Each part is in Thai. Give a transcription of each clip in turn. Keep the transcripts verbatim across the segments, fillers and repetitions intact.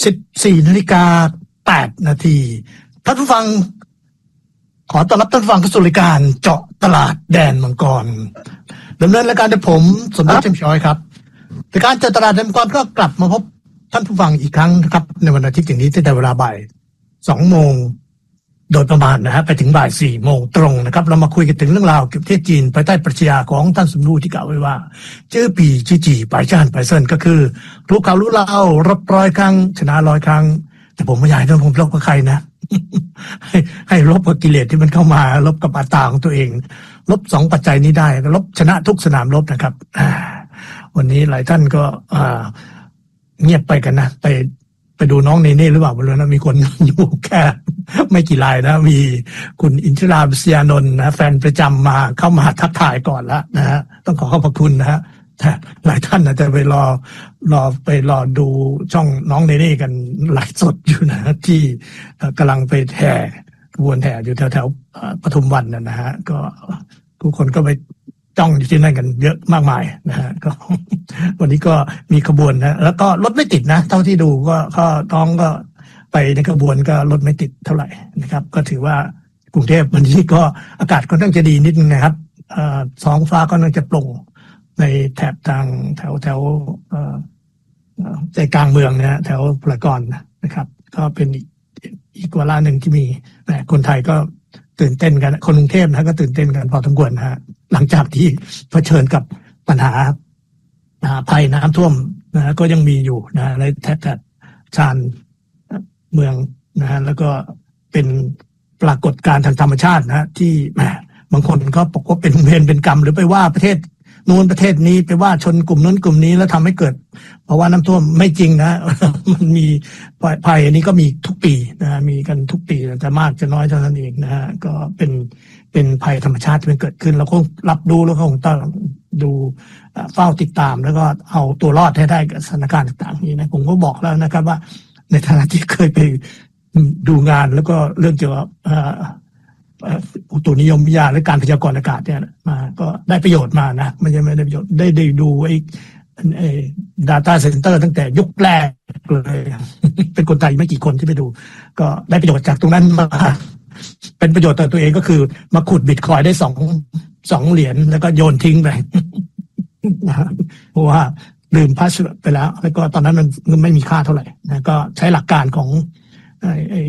สิบสี่นาฬิกาแปดนาทีท่านผู้ฟังขอต้อนรับท่านผู้ฟังเข้าสู่รายการเจาะตลาดแดนมังกรดำเนินรายการโดยผมสมเด็จเจมส์ชอยครับรายการเจาะตลาดแดนมังกรก็กลับมาพบท่านผู้ฟังอีกครั้งนะครับในวันอาทิตย์อย่างนี้ตั้งแต่เวลาบ่ายสองโมงโดยประมาณนะฮะไปถึงบ่ายสี่โมงตรงนะครับเรามาคุยกันถึงเรื่องราวเกี่ยวกับประเทศจีนภายใต้ปรัชญาของท่านสมรู้ที่กล่าวไว้ว่าจื้อปีจี้จีปายจ้านปายเซินก็คือรู้ข่าวรู้เล่ารบร้อยครั้งชนะร้อยครั้งแต่ผมไม่อยากให้ท่านผมลบกับใครนะ ให้ให้ลบกับกิเลสที่มันเข้ามาลบกับอัตตาของตัวเองลบสองปัจจัยนี้ได้ลบชนะทุกสนามรบนะครับวันนี้หลายท่านก็เงียบไปกันนะไปไปดูน้องเนเน่หรือเปล่าไม่รู้นะมีคนอยู่แค่ไม่กี่รายนะมีคุณอินทิราบุษยานนท์นะแฟนประจำมาเข้ามาทักทายก่อนแล้วนะฮะต้องขอขอบพระคุณนะฮะหลายท่านอาจจะไปรอรอไปรอดูช่องน้องเนเน่กันไลฟ์สดอยู่นะที่กำลังไปแห่ขบวนแห่อยู่แถวแถวปทุมวันนะฮะก็ทุกคนก็ไปจ้องอยู่ที่นั่นกันเยอะมากมายนะฮะก็วันนี้ก็มีขบวนนะแล้วก็รถไม่ติดนะเท่าที่ดูก็ก็น้องก็ไปในขบวนก็รถไม่ติดเท่าไหร่นะครับก็ถือว่ากรุงเทพวันนี้ก็อากาศค่อนข้างจะดีนิดนึงนะครับท้องฟ้าก็น่าจะโปร่งในแถบทางแถวแถวใจกลางเมืองนะแถวพระกรนะครับก็เป็นอีกอีกวาระหนึ่งที่มีคนไทยก็ตื่นเต้นกันคนกรุงเทพนะก็ตื่นเต้นกันพอสมควรนะฮะหลังจากที่เผชิญกับปัญหาภัยน้ำท่วมนะก็ยังมีอยู่นะในแถบแถบชานเมืองนะฮะแล้วก็เป็นปรากฏการณ์ทางธรรมชาตินะที่แหมบางคนก็บอกว่าเป็นเวรเป็นกรรมหรือไปว่าประเทศนู้นประเทศนี้ไปว่าชนกลุ่มนู้นกลุ่มนี้แล้วทำให้เกิดเพราะว่าน้ำท่วมไม่จริงนะ มันมีภัยอันนี้ก็มีทุกปีนะมีกันทุกปีแต่มากจะน้อยเท่านั้นเองนะฮะก็เป็นเป็นภัยธรรมชาติที่มันเกิดขึ้นเราคงรับดูแล้วก็คงต้องดูเฝ้าติดตามแล้วก็เอาตัวรอดให้ได้กับสถานการณ์ต่างๆนี้นะผมก็บอกแล้วนะครับว่าในฐานะที่เคยไปดูงานแล้วก็เรื่องเกี่ยวกับอุตุนิยมวิทยาและการพยากรณ์อากาศเนี่ยมาก็ได้ประโยชน์มานะไม่ใช่ไม่ได้ประโยชน์ได้ได้ดูไอ้ไอ้ data center ตั้งแต่ยุคแรกเลยเป็นคนไทยไม่กี่คนที่ไปดูก็ได้ประโยชน์จากตรงนั้นมาเป็นประโยชน์ต่อตัวเองก็คือมาขุดบิตคอยน์ได้สองสองเหรียญแล้วก็โยนทิ้งไปเพราะว่าลืมพาสเวิร์ดไปแล้วแล้วก็ตอนนั้นมันไม่มีค่าเท่าไหร่นะก็ใช้หลักการของไอ้ไอ้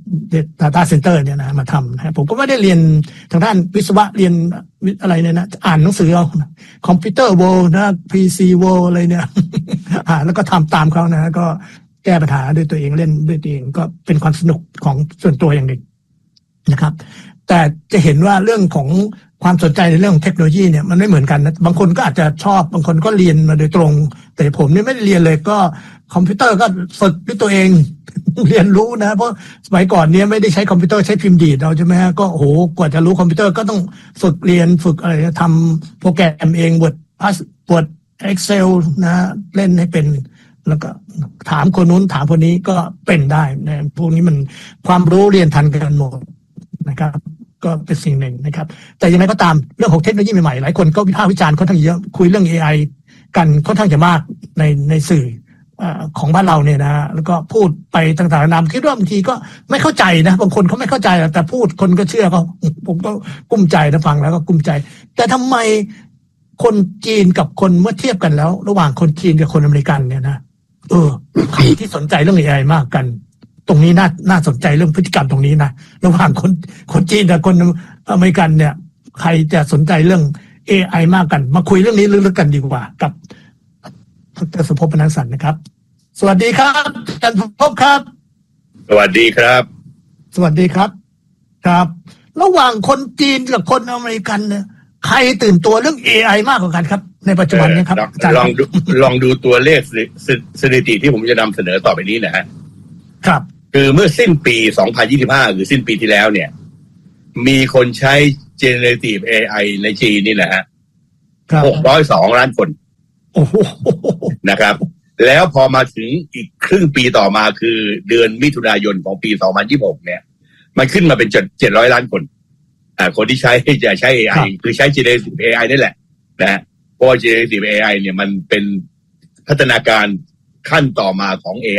data center เนี่ยนะมาทำนะผมก็ไม่ได้เรียนทางด้านวิศวะเรียนอะไรเนี่ยนะอ่านหนังสือเอาคอมพิวเตอร์โวนะ พี ซี โวอะไรเนี่ยอ่าแล้วก็ทำตามเขานะก็แก้ปัญหาด้วยตัวเองเล่นด้วยตัวเองก็เป็นความสนุกของส่วนตัวอย่างหนึ่งนะครับแต่จะเห็นว่าเรื่องของความสนใจในเรื่องของเทคโนโลยีเนี่ยมันไม่เหมือนกันนะบางคนก็อาจจะชอบบางคนก็เรียนมาโดยตรงแต่ผมนี่ไม่ได้เรียนเลยก็คอมพิวเตอร์ก็ฝึกด้วยตัวเอง เรียนรู้นะเพราะสมัยก่อนเนี้ยไม่ได้ใช้คอมพิวเตอร์ใช้พิมพ์ดีดเอาใช่ไหมฮะก็โอ้โหกว่าจะรู้คอมพิวเตอร์ก็ต้องฝึกเรียนฝึกอะไรทำโปรแกรมเอง Word Word Excel นะเล่นให้เป็นแล้วก็ถามคนนู้นถามคนนี้ก็เป็นได้นะพวกนี้มันความรู้เรียนทันกันหมดนะครับก็เป็นสิ่งหนึ่งนะครับแต่ยังไงก็ตามเรื่องของเทคโนโลยีใหม่ๆหลายคนก็วิพากษ์วิจารณ์ค่อนข้างเยอะคุยเรื่อง เอ ไอ กันค่อนข้างจะมากในในสื่อของบ้านเราเนี่ยนะแล้วก็พูดไปต่างๆนานาคิดว่าบางทีก็ไม่เข้าใจนะบางคนเขาไม่เข้าใจแต่พูดคนก็เชื่อเขาผมก็กุ้มใจนะฟังแล้วก็กุ้มใจแต่ทำไมคนจีนกับคนเมื่อเทียบกันแล้วระหว่างคนจีนกับคนอเมริกันเนี่ยนะเออใครที่สนใจเรื่อง เอ ไอ มากกันตรงนี้น่าน่าสนใจเรื่องพฤติกรรมตรงนี้นะระหว่างคนคนจีนกับคนอเมริกันเนี่ยใครจะสนใจเรื่อง เอ ไอ มากกันมาคุยเรื่องนี้ลึกๆกันดีกว่ากับดร.สุภพ พนัสสันนะครับสวัสดีครับอาจารย์สุภพครับสวัสดีครับสวัสดีครับครับระหว่างคนจีนกับคนอเมริกันเนี่ยใครตื่นตัวเรื่อง เอ ไอ มากกว่ากันครับในปัจจุบันนี้ครับอาจารย์ลองดูลองดูตัวเลขสถิติที่ผมจะนำเสนอต่อไปนี้นะฮะครับคือเมื่อสิ้นปีสองพันยี่สิบห้าหรือสิ้นปีที่แล้วเนี่ยมีคนใช้ generative เอ ไอ ในจีนนี่แหละฮะหกร้อยสองล้านคนโอ้โหนะครับแล้วพอมาถึงอีกครึ่งปีต่อมาคือเดือนมิถุนายนของปีสองพันยี่สิบหกเนี่ยมันขึ้นมาเป็นเจ็ดร้อยล้านคนอ่าคนที่ใช้จะใช้ เอ ไอ คือใช้ generative เอ ไอ นั่นแหละนะฮะเพราะ generative เอ ไอ เนี่ยมันเป็นพัฒนาการขั้นต่อมาของ เอ ไอ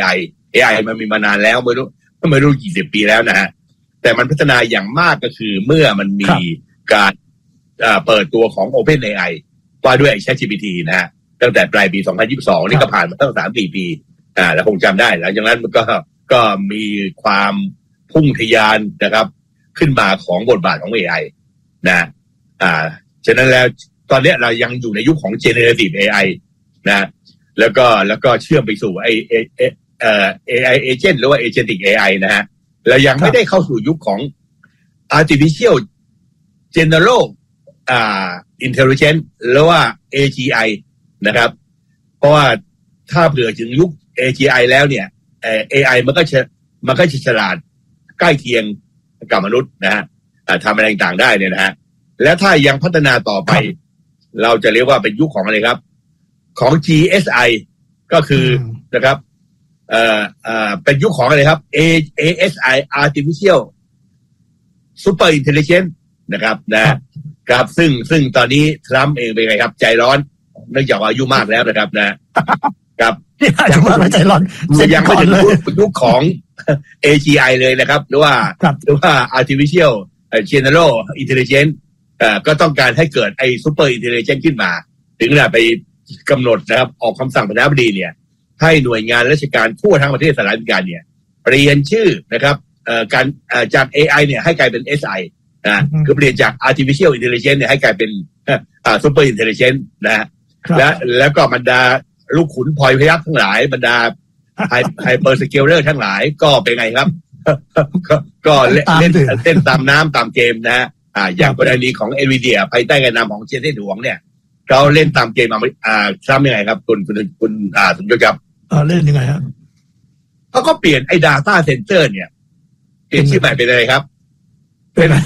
เอ ไอ มันมีมานานแล้วไม่รู้ไม่รู้กี่สิบปีแล้วนะฮะแต่มันพัฒนาอย่างมากก็คือเมื่อมันมีการเปิดตัวของ OpenAI ว่าด้วย ChatGPT นะฮะตั้งแต่ปลายปีสองพันยี่สิบสองนี่ก็ผ่านมาตั้ง สามถึงสี่ ปีอ่าแล้วคงจำได้หลังจากนั้นมันก็ก็มีความพุ่งทะยานนะครับขึ้นมาของบทบาทของ เอ ไอ นะอ่าฉะนั้นแล้วตอนนี้เรายังอยู่ในยุคของ generative เอ ไอ นะแล้วก็แล้วก็เชื่อมไปสู่ไอเอเอ่อ เอ ไอ agent หรือว่า agentic เอ ไอ นะฮะเรายังไม่ได้เข้าสู่ยุคของ artificial general อ่า intelligence หรือว่า เอ จี ไอ นะครับเพราะว่าถ้าเผื่อถึงยุค เอ จี ไอ แล้วเนี่ยเอ่อ เอ ไอ มันก็จะมันก็จะฉลาดใกล้เคียงกับมนุษย์นะฮะทำอะไรต่างๆได้เนี่ยนะฮะแล้วถ้ายังพัฒนาต่อไปเราจะเรียกว่าเป็นยุคของอะไรครับของ จี เอส ไอ ก็คือนะครับเอ่อเอ่อเป็นยุคของอะไรครับ เอ เอส ไอ Artificial Super Intelligence นะครับนะครับซึ่งซึ่งตอนนี้ทรัมป์เองเป็นไงครับใจร้อนเนื่องจากว่าอายุมากแล้วนะครับนะครับอายุมากแล้วใจร้อนยังไม่ถึงยุคของ เอ จี ไอ เลยนะครับหรือว่าหรือว่า Artificial General Intelligence เอ่อก็ต้องการให้เกิดไอ้ Super Intelligence ขึ้นมาถึงขนาดไปกำหนดนะครับออกคำสั่งประธานาธิบดีเนี่ยให้หน่วยงานราชการทั่วทั้งประเทศสหรัฐอเมริกาเนี่ยเปลี่ยนชื่อนะครับเอ่อการเอ่อจาก เอ ไอ เนี่ยให้กลายเป็น เอส ไอ นะคือเปลี่ยนจาก Artificial Intelligence เนี่ยให้กลายเป็นอ่า Super Intelligence นะฮะและแล้วก็บรรดาลูกขุนพลอยพยัคฆ์ทั้งหลายบรรดาไฮไฮเปอร์สเกลเลอร์ทั้งหลายก็เป็นไงครับก็ก็เล่นเต้นตามน้ำตามเกมนะฮะอ่าอย่างกรณีของ Nvidia ภายใต้การนำของเจนเซ่หลวงเนี่ยเขาเล่นตามเกมอ่าทำยังไงครับคุณคุณคุณอ่าสมยศครับอ่าเล่นยังไงฮะเขาก็เปลี่ยนไอ้ data center เนี่ยเปลี่ยนชื่อใหม่เป็นอะไรครับเป็นอะไร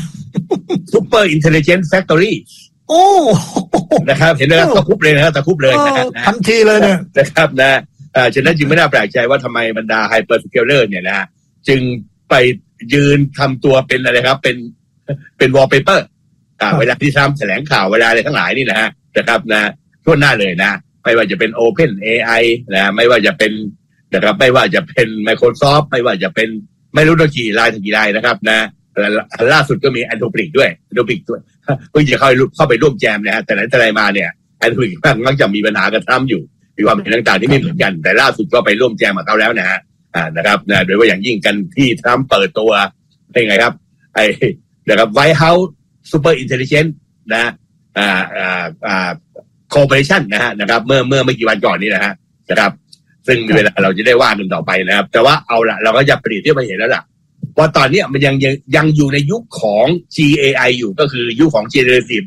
Super Intelligent Factory โอ้นะครับเห็นไหมครับตะคุบเลยนะตะคุบเลยนะทันทีเลยเนี่ยนะครับนะอ่าฉะนั้นจึงไม่น่าแปลกใจว่าทำไมบรรดา Hyperscaler เนี่ยนะจึงไปยืนทำตัวเป็นอะไรครับเป็นเป็น wallpaper อ่าเวลาที่ทำแถลงข่าวเวลาอะไรทั้งหลายนี่นะฮะนะครับนะทั่วหน้าเลยนะไม่ว่าจะเป็น Open เอ ไอ นะไม่ว่าจะเป็นนะครับไม่ว่าจะเป็น Microsoft ไม่ว่าจะเป็นไม่รู้กี่รายกี่รายนะครับนะล่าสุดก็มี Anthropic ด้วย Anthropic ด้วยเพิ่งจะเข้าเข้าไปร่วมแจมนะฮะแต่ไหนแต่ไรมาเนี่ย Anthropic มักจะมีปัญหากับทรัมป์อยู่มีความเห็นต่างๆที่ไม่เหมือนกันแต่ล่าสุดก็ไปร่วมแจมกับเขาแล้วนะฮะอ่านะครับนะโดยว่าอย่างยิ่งกันที่ทรัมป์เปิดตัวเป็นไงครับไอ้นะครับ White House Super Intelligent นะอ่าอ่าอ่า Corporation นะฮะนะครับเมื่อเมื่อไม่กี่วันก่อนนี้นะฮะนะครับซึ่งเวลาเราจะได้ว่ากันต่อไปนะครับแต่ว่าเอาละเราก็จะเปรียบเทียบไปเห็นแล้วล่ะว่าตอนนี้มันยังยังยังอยู่ในยุคของ จี เอ ไอ อยู่ก็คือยุคของ Generative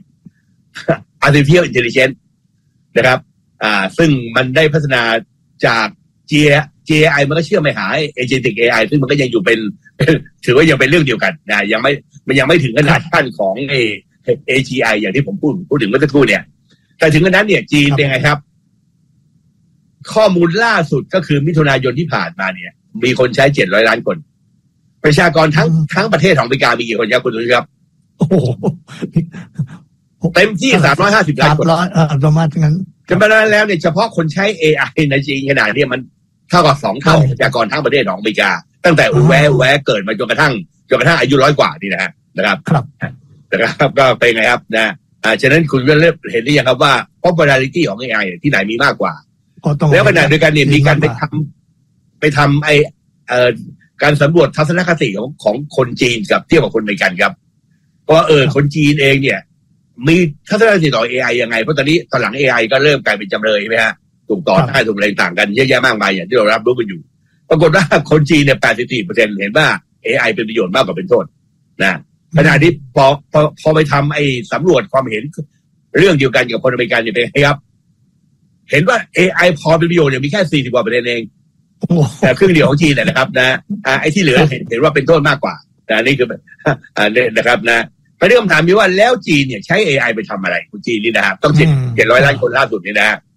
Artificial Intelligence นะครับอ่าซึ่งมันได้พัฒนาจาก G จี เอ ไอ มันก็เชื่อมไปหา Agentic เอ ไอ ซึ่งมันก็ยังอยู่เป็นถือว่ายังเป็นเรื่องเดียวกันนะยังไม่มันยังไม่ถึงขนาดขั้นของ เอ เอ จี ไอ อย่างที่ผมพูดพูดถึงเมื่อสักครู่เนี่ยแต่ถึงขนาดนั้นเนี่ยจีนเป็นไงครับข้อมูลล่าสุดก็คือมิถุนายนที่ผ่านมาเนี่ยมีคนใช้เจ็ดร้อยล้านคนประชากรทั้งทั้งประเทศของอเมริกามีกี่คนครับคุณดูครับโอ้โหเต็มที่สามร้อยห้าสิบล้านคนประมาณนั้นกันไปแล้วเนี่ยเฉพาะคนใช้ เอ ไอ ในจีนขนาดนี้มันเท่ากับสองเท่าประชากรทั้งประเทศของอเมริกาตั้งแต่อุแวะอุแวะเกิดมาจนกระทั่งจนกระทั่งอายุร้อยกว่านี่นะฮะนะครับครับนะครับก็เป็นไงครับนะอ่าฉะนั้นคุณก็เริ่มเห็นหรือยังครับว่า popularity ของ เอ ไอ ที่ไหนมีมากกว่าแล้วขณะเดียวกันเนี่ยมีการไปทำไปทำไอเอ่อการสำรวจทัศนคติของของคนจีนกับเทียบกับคนอเมริกันครับเพราะเออคนจีนเองเนี่ยมีทัศนคติต่อ เอ ไอ ยังไงเพราะตอนนี้ตอนหลัง เอ ไอ ก็เริ่มกลายเป็นจำเลยใช่ไหมฮะถูกต่อท้ายถูกอะไรต่างกันเยอะแยะมากมายอย่างที่เรารับรู้กันอยู่ปรากฏว่าคนจีนเนี่ย แปดสิบสี่เปอร์เซ็นต์ เห็นว่า เอ ไอ เป็นประโยชน์มากกว่าเป็นโทษนะขณะที่พอพอพอไปทำไอ้สำรวจความเห็นเรื่องเดียวกันกับคนอเมริกันเนี่ยเป็นไงครับเห็นว่า เอ ไอ พอเป็นประโยชน์เนี่ยมีแค่สี่สิบกว่าเปอร์เซ็นต์เองแต่ครึ่งเดียวของจีนเนี่ยนะครับนะอ่าไอ้ที่เหลือเห็นเห็นว่าเป็นโทษมากกว่านะนี่คืออ่าเนี่ยนะครับนะประเด็นคำถามมีว่าแล้วจีนเนี่ยใช้ เอ ไอ ไปทำอะไรคุณจีนนี่นะครับต้องเจ็ดเจ็ดร้อยล้านคนล่าสุดนี่นะ